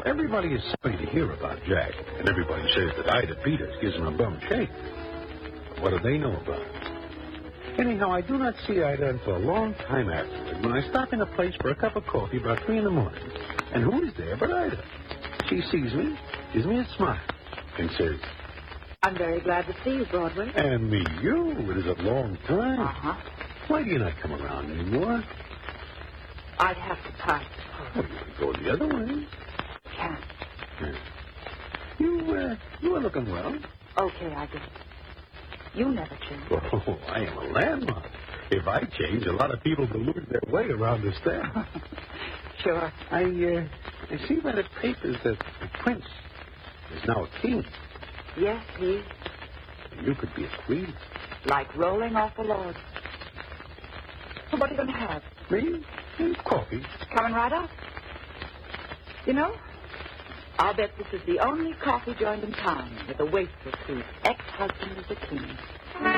Everybody is sorry to hear about Jack, and everybody says that Ida Peters gives him a bum shake. What do they know about it? Anyhow, I do not see Ida until a long time afterward when I stop in a place for a cup of coffee about 3 in the morning. And who is there but Ida? She sees me, gives me a smile, and says, I'm very glad to see you, Broadway. and me, you. It is a long time. Uh-huh. Why do you not come around anymore? I'd have to pass. Oh, you can go the other way. Can't. You are looking well. Okay, I guess. You never change. Oh, I am a landmark. If I change, a lot of people will lose their way around this town. Sure. I see by the papers that the prince is now a king. Yes, he. You could be a queen. Like rolling off a log. So what are you going to have? Me? Coffee. Coming right up. You know, I'll bet this is the only coffee joint in town with a waitress whose ex-husband is a king.